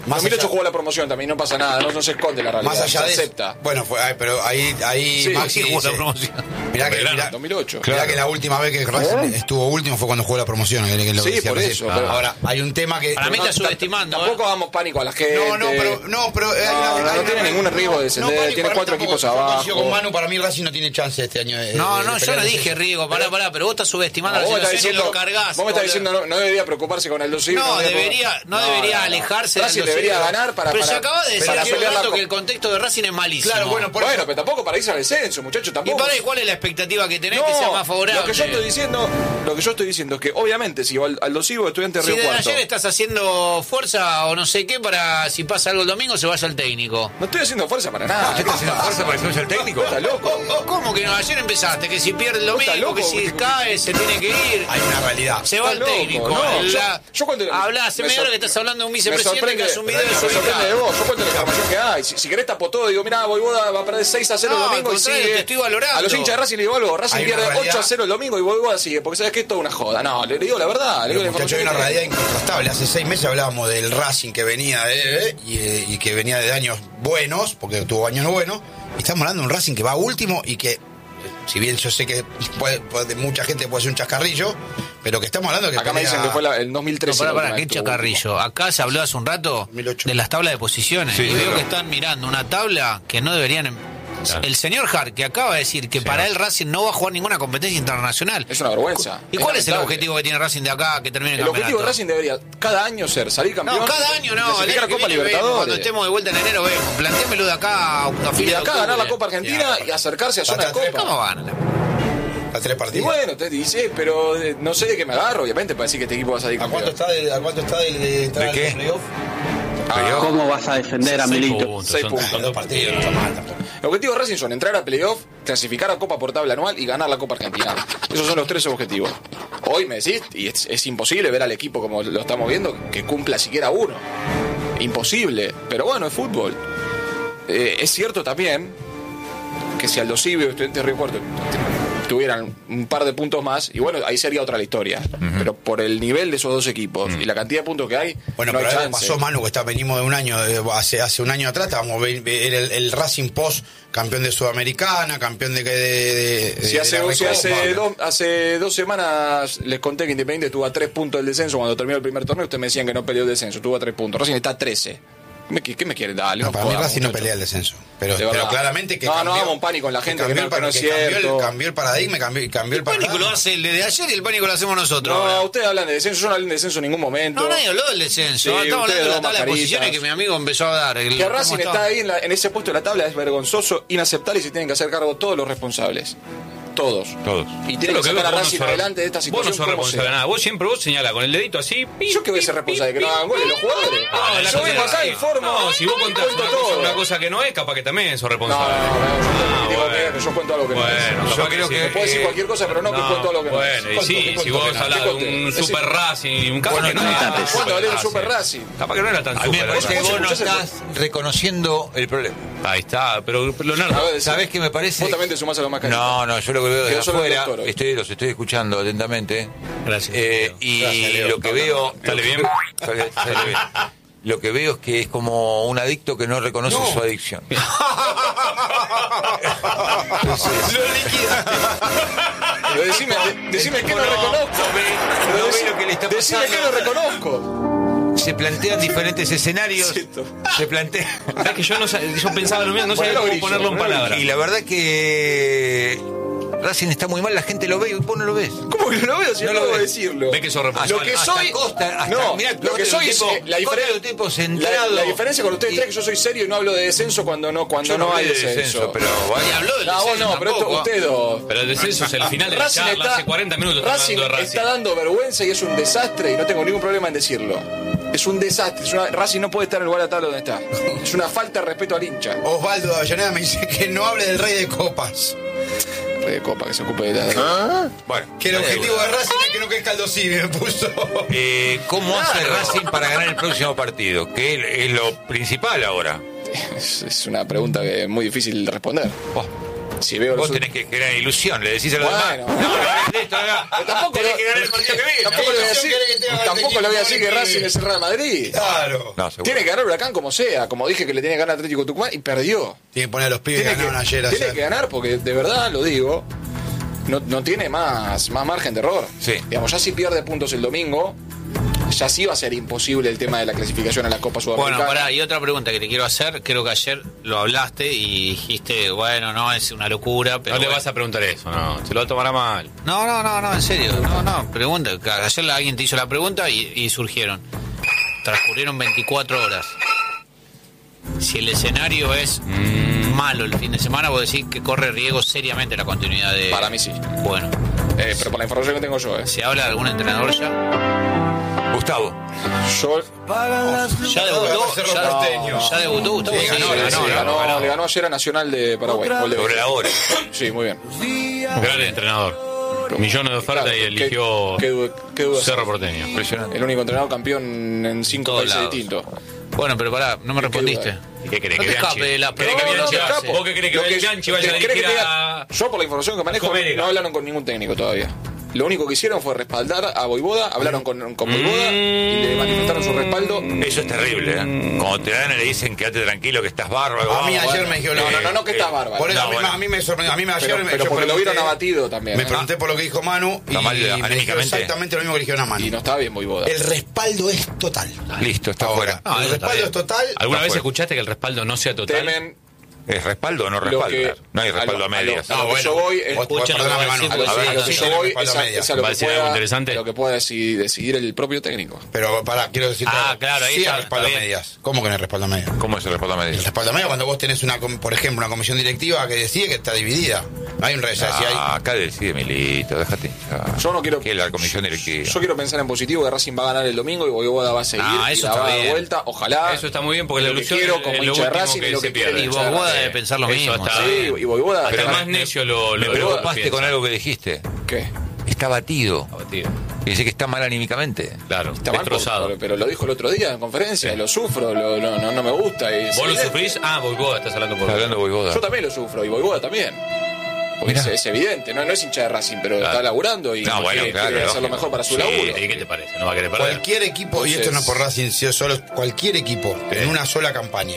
En dos mil ocho jugó la promoción también, no pasa nada, no, no se esconde la realidad. Más allá se de acepta. eso, bueno, fue, ay, pero ahí, ahí Sí, Maxi sí, jugó la dice, promoción. mirá que, mirá, dos mil ocho. mirá que la última vez que Racing estuvo último fue cuando jugó la promoción. Que, que lo Sí, decía por recién. eso, pero- Ahora, hay un tema que... Para mí No, está subestimando. Tampoco ¿eh? damos pánico a la gente. No, no, pero... No, pero hay No, una- no, hay no una- tiene ningún riesgo de descender, pánico, tiene para mí cuatro tampoco. equipos Yo abajo. coincido con Manu, para mí Racing no tiene chance este año de, No, de- no, de yo pelear no el dije descenso. riesgo, pará, pará, pero vos estás subestimando No, la vos me estás situación y diciendo, lo cargás. vos me estás boludo. diciendo no, no debería preocuparse con el Dosivo. No, debería, no debería alejarse del Racing Aldo debería Civi. ganar para... Pero para se acaba de decir para hace un pelear la rato co- que el contexto de Racing es malísimo. Claro, bueno, por Bueno, eso- pero tampoco para irse al descenso, muchachos, ¿Y tampoco. para cuál es la expectativa que tenés No, que sea más favorable? Lo que yo estoy diciendo, lo que yo estoy diciendo es que obviamente si al, al Dosivo estudiante de Si Río desde Cuarto. ayer estás haciendo fuerza o no sé qué para si pasa algo el domingo se vaya el técnico. No estoy haciendo fuerza para nada. ¿Qué está haciendo fuerza para que se vaya el técnico? ¿Estás loco? ¿Cómo que no? Ayer empezaste que si pierde el ¿Vos estás domingo, que loco? si cae se tiene que ir. Hay una realidad. Se va el Estás loco, técnico. no, El- yo- la- yo cuando- Hablá, hace me media hora sor- que estás hablando de un Me vicepresidente que sorprende, hace un video de me su sorprende de hija. vos. Yo cuento la información que hay. Si, si querés tapo todo, digo, mirá, Voivoda va a perder seis a cero No, el al domingo y contrario, sigue. te estoy valorando. A los hinchas de Racing le digo algo, Racing Hay una pierde realidad. ocho a cero el domingo y Voivoda sigue, porque sabes que esto es una joda. No, le digo la verdad, le digo la Pero, muchachos, hay información. una que- realidad incontrastable. Hace seis meses hablábamos del Racing que venía de, eh, y, eh, y que venía de años buenos, porque tuvo años buenos. Y estamos hablando de un Racing que va último y que, eh, si bien yo sé que puede, puede- mucha gente puede ser un chascarrillo, pero que estamos hablando que Acá me pelea- dicen que fue la- el dos mil No, trece. pará, la pará, última qué vez que estuvo chacarrillo. Acá se habló hace un rato dos mil ocho. de las tablas de posiciones. Sí, y sí, veo claro. que están mirando una tabla que no deberían. em- El señor Hart, que acaba de decir que para él Racing no va a jugar ninguna competencia internacional. Es una vergüenza. ¿Y Es cuál es el lamentable. objetivo que tiene Racing de acá que termine el El objetivo de campeonato? Racing debería cada año ser salir campeón. No, cada año no. El clasificar año a que Copa viene vemos, cuando Libertadores. estemos de vuelta en enero vemos. Plantéamelo de acá a una Y fila de de acá ganar la octubre. Copa Argentina y acercarse a zona de Hasta tres Copa. ¿Cómo van? a tres Y partidos. bueno, te dice, pero eh, no sé de qué me agarro, obviamente, para decir que este equipo va a salir ¿A campeón. cuánto está de, a cuánto está de, de entrar ¿De al qué? playoff? ¿Cómo vas a defender a Seis Milito? puntos, Seis son- puntos. son Dos partidos, no está mal tampoco. El objetivo de Racing son entrar a playoff, clasificar a Copa por tabla anual y ganar la Copa Argentina. Esos son los tres objetivos. Hoy me decís, y es, es imposible ver al equipo como lo estamos viendo, que cumpla siquiera uno. Imposible. Pero bueno, es fútbol. Eh, es cierto también que si Aldo Civi o Estudiantes de Río Cuarto tuvieran un par de puntos más, y bueno, ahí sería otra la historia. Pero por el nivel de esos dos equipos y la cantidad de puntos que hay, Bueno, no hay pero algo chance. pasó, Manu, que está, venimos de un año, eh, hace, hace un año atrás, estábamos ver, ver el, el Racing Post, campeón de Sudamericana, campeón de... de, de- de- Si hace, de la si Recopa. hace, dos, hace dos semanas les conté que Independiente estuvo a tres puntos del descenso cuando terminó el primer torneo, ustedes me decían que no peleó el descenso, estuvo a tres puntos. Racing está a trece. ¿Qué me, qué me quieren? Dale, No, no para mí jodamos, Racing no muchachos. pelea el descenso. Pero, De pero verdad. claramente que No, no cambió, hagamos pánico en la gente, cambió que el no- pa- que no es que cambió el- cierto. cambió el paradigma, cambió, cambió el El pánico lo panorama. hace el de ayer y el pánico lo hacemos nosotros. No, ahora. ustedes hablan de descenso, yo no hablé de descenso en ningún momento. No, nadie habló del descenso. Sí, Estamos hablando ustedes de la dos tabla de mascaritas. posiciones que mi amigo empezó a dar. El- Que ¿cómo Racing estaba? está ahí en, la- en ese puesto de la tabla es vergonzoso, inaceptable y se tienen que hacer cargo todos los responsables. Todos. Todos. Y Yo tienen lo que que sacar veo a que vos no Racing sos- adelante de esta Vos situación. no sos como responsable de sea. nada. Vos siempre vos señalás con el dedito así. pi, ¿Yo qué voy a pi, ser responsable? pi, ¿Que no pi, hagan goles los pi, jugadores? pi. Ah, la Yo cosa vengo es acá, así. informo. No, si vos contás cuento una cosa, todo. una cosa que no es, capaz que también sos No, responsable. no, no, yo Ah, digo bueno. que yo cuento algo que no Bueno, es. capaz Yo que creo sí. que- Me puedo decir eh, cualquier cosa, pero no, que cuento algo que no es. Bueno, y ¿Cuánto- sí, qué si cuento vos que no? hablas ¿Qué de conté? un Decí- Super Racing, un capaz Bueno, que no no, era no, tan no, Super ¿Cuándo hablé de Racing. Super Racing? Capaz que no era tan A mí me Super parece que Racing. vos no escuchás el- estás reconociendo el problema. Ahí está, pero pero A Leonardo, ver, ¿Sabés qué me parece? Vos también te sumás a los mascaritas. No, no, yo lo que veo desde Quedó solo el afuera, doctor hoy. estoy, los estoy escuchando atentamente. Gracias, Eh, Leo. y Gracias, Leo. lo que veo. ¿Sale bien? Sale- sale bien. Lo que veo es que es como un adicto que no reconoce No. su adicción. Lo liquidaste. Pero decime, de- decime que no No, reconozco. no ve- Pero no ve decí- lo que le está Decime pasando. que no reconozco. Se plantean diferentes escenarios. Siento. Se plantea. Es que yo no sab- yo pensaba lo mismo, no sabía Bueno, cómo grillo, ponerlo en bueno, palabras. Y la verdad que Racing está muy mal, la gente lo ve y vos no lo ves. ¿Cómo que no lo veo si No no lo puedo ves. decirlo? Ve que sos Lo responsable. que Hasta soy. Costa, hasta- no, mirá, lo que Costa soy es es. un eh, tipo- La, Costa diferen- es un tipo la, centrado. la diferencia con ustedes Y- tres es que yo soy serio y no hablo de descenso cuando no, cuando Yo no, no hay hablé de descenso. descenso, pero bueno. Y habló del No, vos descenso no, pero esto, tampoco. ustedes dos. Pero el descenso es el final de la Racing charla. está- Hace cuarenta minutos estamos Racing hablando de Racing. está dando vergüenza y es un desastre y no tengo ningún problema en decirlo. Es un desastre. Es una- Racing no puede estar en el lugar de la tabla donde está. Es una falta de respeto al hincha. Osvaldo Avellaneda me dice que no hable del Rey de Copas. Rey de Copa que se ocupe de la. Bueno, Que el objetivo de Racing es que no crezca el Dosivi, me puso. Eh, ¿Cómo hace Racing para ganar el próximo partido? Que es lo principal ahora. Es, es una pregunta que es muy difícil de responder. Oh, Si veo Vos los tenés que crear ilusión, le decís a los Bueno. demás. No, no, listo, no. Tampoco Tenés lo- que ganar el partido que viene. Tampoco le voy a decir, tampoco le voy a decir que Racing es el Real Madrid. Claro. No, seguro. Tiene que ganar Huracán como sea, como dije que le tiene que ganar Atlético Tucumán y perdió. Tiene que poner a los pibes que Tiene, ganaron que, ayer. tiene ayer. que ganar porque de verdad lo digo, no, no tiene más, más margen de error. Sí. Digamos, ya si pierde puntos el domingo, ya sí va a ser imposible el tema de la clasificación a la Copa Sudamericana. Bueno, pará, y otra pregunta que te quiero hacer. Creo que ayer lo hablaste y dijiste, bueno, no, es una locura, pero... No le bueno. vas a preguntar eso, no. Se lo tomará mal. No, no, no, no, en serio. No, no, pregunta. Ayer alguien te hizo la pregunta y, y surgieron. Transcurrieron veinticuatro horas. Si el escenario es Mm. malo el fin de semana, vos decís que corre riesgo seriamente la continuidad de... Para mí sí. Bueno, Eh, pero por la información que tengo yo, ¿eh? ¿se habla de algún entrenador ya? Gustavo. Yo ¿Ya debutó? Cerro ¿Ya, Porteño. ¿Ya debutó Gustavo? Sí, Ganó, sí, ganó, sí, ganó, ganó, ganó. le ganó ayer a Nacional de Paraguay. Gol de Sobre la hora. Sí, muy bien. Gran entrenador. Millones de ofertas Claro, y qué- eligió qué duda- qué duda. Cerro Porteño. Impresionante. El único entrenador campeón en cinco Todos países lados. distintos. Bueno, pero pará, no me ¿Qué respondiste. duda? ¿Y qué querés No que te escape Bianchi? de la ¿Querés que pregunta. Bianchi No, no, hace? capo. ¿Vos qué querés que Lo que- Bianchi vaya a ¿querés que dirigir te a...? diga? Yo, por la información que manejo, Comerega. no hablaron con ningún técnico todavía. Lo único que hicieron fue respaldar a Voivoda, hablaron con, con Voivoda y le manifestaron su respaldo. Eso es terrible, ¿eh? Cuando te dan y le dicen quédate tranquilo que estás bárbaro. A mí vamos, ayer bueno. me dijeron, No, no, no, no, que eh, estás bárbaro. Por eso No, a, mí, bueno. a mí me sorprendió. A mí me ayer Pero, me pero yo porque lo pregunté- vieron abatido también. Me ¿eh? pregunté por lo que dijo Manu y Está mal me dijeron anímicamente. exactamente lo mismo que le dijeron a Manu. Y no estaba bien Voivoda. El respaldo es total. Listo, está Ahora, fuera. No, el eso está respaldo bien. es total. ¿Alguna Está vez fuera. escuchaste que el respaldo no sea total? Temen ¿Es respaldo o no lo respaldo? que... No hay respaldo lo- a medias. A lo, a lo que yo voy es... Vos- vos- Escuchen lo perdóname, que va a Manu. decir, A lo, porque a lo que sí, yo sí, voy respaldo es a a, medias. es a lo ¿Va a que decir algo pueda, interesante? a lo que pueda decidir, decidir el propio técnico. Pero pará, quiero decir Ah, claro, ahí sí está, hay respaldo a está bien. medias. ¿Cómo que no hay respaldo a medias? ¿Cómo es el respaldo a El medias? respaldo a medias cuando vos tenés una, com- por ejemplo, una comisión directiva que decide que está dividida. No hay un rey, si hay... Ah, acá decide Milito, déjate. hinchar. Yo no quiero... Que la comisión directiva. Yo quiero pensar en positivo, que Racing va a ganar el domingo y Voivoda va a seguir Ah, y eso la está va a dar bien. vuelta. Ojalá. Eso está muy bien porque lo la que ilusión quiero es como lo hincha de último Racing que y lo se que pierde. quiere Y el vos hincha de vos Racing. debes pensar lo Eso mismo. está ¿sí? Sí, y Voivoda... Hasta el pero- más necio lo, Me lo, preocupaste piensa. con algo que dijiste. ¿Qué? Está batido. Abatido. Y dice que está mal anímicamente. Claro, Está mal, destrozado. pero, pero lo dijo el otro día en conferencia, lo sufro, lo- lo- no, no me gusta. Y ¿Vos lo sufrís? Ah, vos estás hablando por Está hablando Voivoda. Yo también lo sufro y Voivoda también. Porque Mirá. es, es evidente, no, no es hincha de Racing, pero Claro. está laburando y No, bueno, quiere, claro, quiere hacer lo lógico. mejor para su Sí, laburo. ¿y qué te parece? ¿No va a querer perder? Cualquier equipo, y esto Entonces- no es por Racing, sino solo cualquier equipo en una sola campaña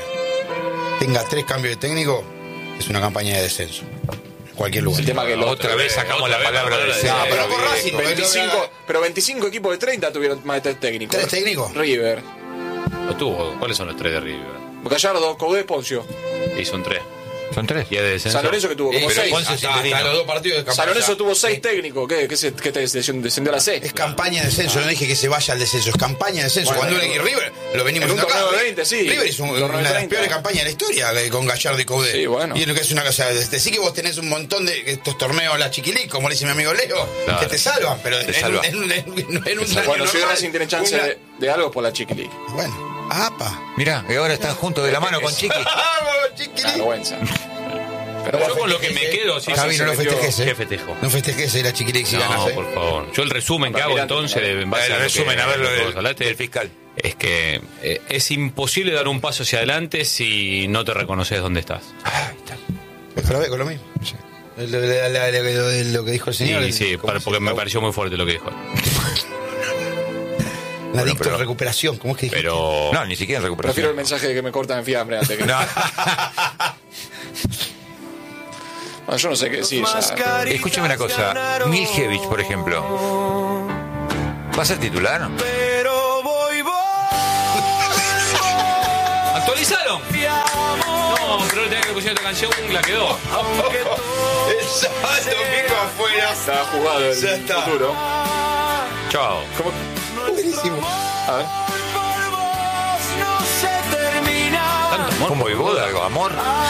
tenga tres cambios de técnico, es una campaña de descenso. En cualquier lugar. El tema que lo- Otra vez sacamos Otra la vez palabra la de palabra de- No, pero por Racing, porque veinticinco, pero veinticinco equipos de treinta tuvieron más de tres técnicos. ¿Tres técnicos? River, ¿Lo tuvo? ¿Cuáles son los tres de River? Gallardo, Coudet, Poncio. Y son tres. Son tres. ¿Y es de descenso? San Lorenzo que tuvo como Eh, pero seis. Ponce es hasta, hasta interino. los dos partidos de campaña. San Lorenzo O sea, tuvo seis técnicos. ¿Qué, qué, se, qué te descendió descendió a la seis? Es campaña de descenso, no dije que se vaya al descenso, es campaña de descenso. Bueno, Cuando en- y River, lo venimos en un diciendo acá, torneo de veinte, sí. River es un- Un torneo una de de las treinta. peores campañas de la historia eh, con Gallardo y Coudet. Sí, bueno. Y lo que es una cosa, decir que vos tenés un montón de estos torneos, la chiquilí, como le dice mi amigo Leo, Claro. que te salvan, pero Te en, salvan. en, en, en, en un año Bueno, si normal, Racing tiene chance una- de, de algo es por la Chiqui League. Bueno, apa. Mirá, y ahora están juntos de la mano con Chiqui. ¡Vamos, chiquilí! Una vergüenza. Pero Yo bueno, con lo que me quedo... sí, Javi, sí, no lo se metió- festejes, ¿eh? ¿Qué festejo? No festejes la chiquilí si No, ganas, ¿eh? por favor. Yo el resumen que hago Mirá, entonces, mirá. en base El a lo que- resumen, a ver lo que del- vos hablaste, del fiscal. es que eh, es imposible dar un paso hacia adelante si no te reconoces dónde estás. Ay, está. Pero ve con lo mismo. Lo, lo- lo- lo- lo- lo que dijo el señor. Sí, el- sí, ¿cómo para- se porque me llama? pareció muy fuerte lo que dijo. Un adicto pero- en recuperación, ¿cómo es que dijiste? Pero... No, ni siquiera en prefiero el recuperación. mensaje de que me cortan en fiambre antes que... No. Bueno, yo no sé qué decir ya. Escúchame una cosa. Miljevic, por ejemplo. ¿Va a ser titular? ¿Actualizaron? No, pero tenía que pusieron esta canción, la quedó. El sábado domingo afuera. Está jugado el Ya está. futuro. Chao. ¿Cómo? Buenísimo. A ver. Tanto amor. ¿Cómo Voivoda? ¿Algo? ¿Amor?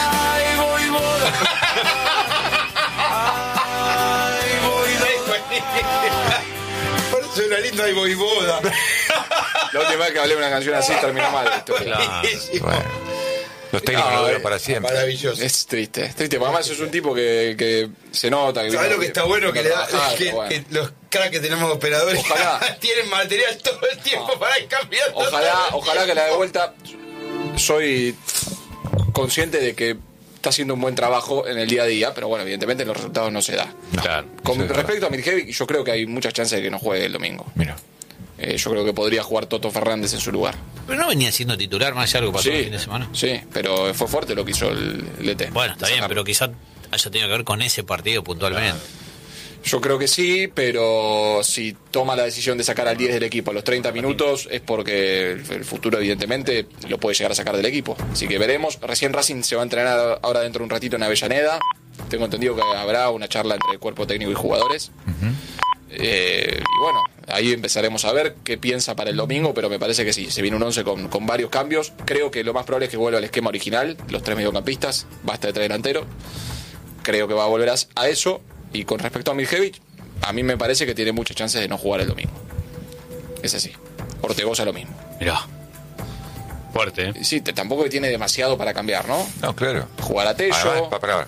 Por eso era lindo, hay boivoda. La última vez que hablé de una canción así terminó mal la historia. Claro. Buenísimo. Bueno. Los técnicos No, lo eh, duran para siempre. Maravilloso. Es triste, es triste. Porque además es un tipo que, que se nota. Que ¿Sabes vino- lo que está bueno? Que, vino le a da, trabajar, que, pero bueno. que los cracks que tenemos operadores Ojalá. tienen material todo el tiempo para ir cambiando. Ojalá, todo el ojalá que la de tiempo. vuelta. Soy consciente de que está haciendo un buen trabajo en el día a día, pero bueno, evidentemente los resultados no se dan. Claro. Con Eso es respecto a Mirjevic, yo creo que hay muchas chances de que no juegue el domingo. Mira. Eh, yo creo que podría jugar Toto Fernández en su lugar. Pero no venía siendo titular, más allá de lo que pasó el fin de semana. Sí, pero fue fuerte lo que hizo el, el E T. Bueno, está bien, pero quizás haya tenido que ver con ese partido puntualmente. Yo creo que sí, pero si toma la decisión de sacar al diez del equipo a los treinta minutos es porque el, el futuro evidentemente lo puede llegar a sacar del equipo. Así que veremos. Recién Racing se va a entrenar ahora dentro de un ratito en Avellaneda. Tengo entendido que habrá una charla entre el cuerpo técnico y jugadores. Uh-huh. eh, y bueno, ahí empezaremos a ver qué piensa para el domingo, pero me parece que sí, se viene un once con, con varios cambios. Creo que lo más probable es que vuelva al esquema original, los tres mediocampistas, basta de tres delanteros. Creo que va a volver a, a eso. Y con respecto a Mirjevic, a mí me parece que tiene muchas chances de no jugar el domingo. Es así. Ortegoza lo mismo. Mirá. Fuerte, ¿eh? Sí, tampoco tiene demasiado para cambiar, ¿no? No, claro. Jugar a Tello. Además, para, para,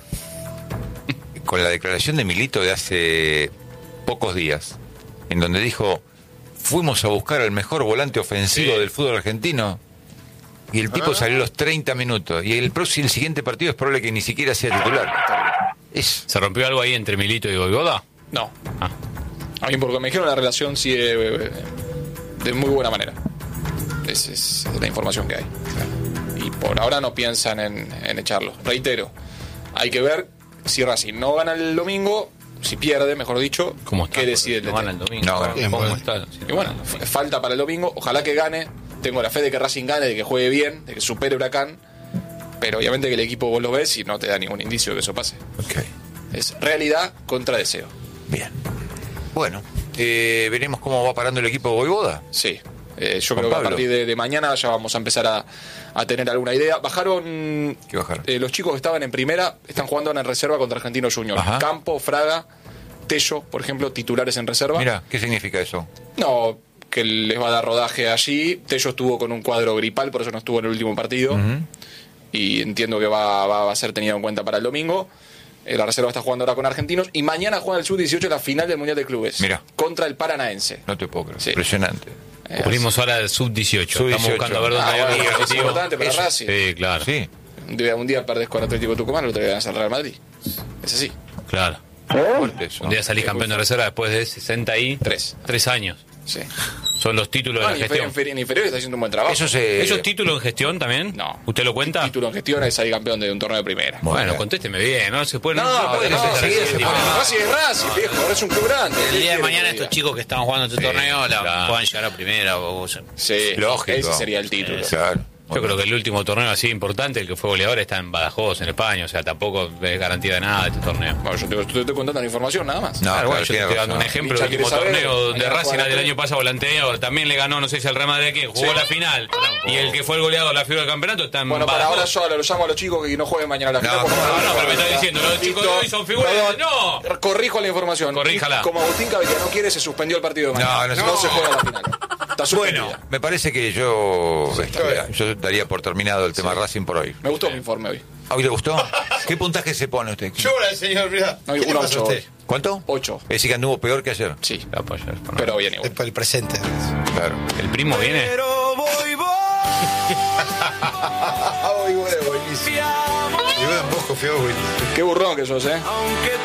con la declaración de Milito de hace pocos días, en donde dijo, fuimos a buscar al mejor volante ofensivo sí. del fútbol argentino, y el tipo ah. salió a los treinta minutos, y el próximo, el siguiente partido es probable que ni siquiera sea titular. Es... ¿Se rompió algo ahí entre Milito y Voivoda? No. Ah. A mí, porque me dijeron la relación sigue de, de muy buena manera. Esa es la información que hay. Y por ahora no piensan en, en echarlo. Reitero, hay que ver si Racing no gana el domingo, si pierde, mejor dicho, ¿cómo está? ¿qué decide el no D T? gana el domingo. No, ¿Cómo, bien, ¿cómo bien. está? Y bueno, f- falta para el domingo. Ojalá que gane. Tengo la fe de que Racing gane, de que juegue bien, de que supere Huracán. Pero obviamente que el equipo vos lo ves y no te da ningún indicio de que eso pase. Okay. Es realidad contra deseo. Bien. Bueno, eh, veremos cómo va parando el equipo de Voivoda. Sí. Eh, yo Juan creo que Pablo. a partir de, de mañana ya vamos a empezar a, a tener alguna idea. Bajaron. ¿Qué bajaron? Eh, los chicos que estaban en primera están jugando en reserva contra Argentinos Juniors. Ajá. Campo, Fraga, Tello, por ejemplo, titulares en reserva. Mira, ¿qué significa eso? No, que les va a dar rodaje allí. Tello estuvo con un cuadro gripal, por eso no estuvo en el último partido. Uh-huh. Y entiendo que va, va a ser tenido en cuenta para el domingo. Eh, la reserva está jugando ahora con Argentinos. Y mañana juega el sub dieciocho en la final del Mundial de Clubes. Mira. Contra el Paranaense. No te puedo creer. Sí. Impresionante. Eh, Cubrimos ahora el sub dieciocho. sub Estamos dieciocho. buscando a ver dónde Ah, hay bueno, algo es positivo. importante para Eso. Racing. Sí, claro. Sí. Un día, un día perdés con Atlético Tucumán, el otro día ganás al Real Madrid. Es así. Claro. Fuerte eso. Un día salís campeón de reserva después de sesenta y Tres. tres años. Sí. Son los títulos No, de en, la inferior, gestión. en inferior está haciendo un buen trabajo. Eso se... ¿Esos títulos en gestión también? No. ¿Usted lo cuenta? Título en gestión es salir campeón de un torneo de primera. Muy Bueno, bien. contésteme bien, no se puede. No, no, no, puede no, contestar sí, así, se tipo, pone- no. Racing es Racing, viejo, es un club grande. El día de ¿Qué mañana quiere que estos diga? chicos que están jugando este Sí, torneo la claro. puedan llegar a primera o, o sea, Sí, Lógico. ese sería el título. Claro. Yo creo que el último torneo así importante, el que fue goleador, está en Badajoz, en España. O sea, tampoco es garantía de nada este torneo. Bueno, yo te, te estoy contando la información nada más. No, Claro, bueno, claro, yo te tiene estoy dando un razón. ejemplo Hincha del último quiere saber, torneo donde mañana Racing juega del la año pasado volanteó, también le ganó, no sé si al Real Madrid aquí, jugó Sí. la final. Y el que fue el goleador, la figura del campeonato, está en Bueno, para Badajoz. ahora yo lo llamo a los chicos que no jueguen mañana a la final. No, porque no, van a no, pero me jugar. está diciendo, los chicos de hoy son figuras. Perdón, No. Corrijo la información. Corríjala. Como Agustín Cabella no quiere, se suspendió el partido de mañana. No, no, no, no. se juega la final. Está suspendida. Bueno, me parece que yo está bien. yo daría por terminado el tema Sí. Racing por hoy. Me gustó mi informe hoy. ¿A hoy le gustó? ¿Qué puntaje se pone usted? Llora, señor, mirá. No, ¿Qué le un pasa a ocho. usted? ¿Cuánto? Ocho. Es decir, que anduvo peor que ayer. Sí, La apoyo, no. pero bien igual. Es para el presente. Claro. ¿El primo viene? Ah, voy, voy, buenísimo. Y bueno, vos confiado, güey. Qué burrón que sos, ¿eh?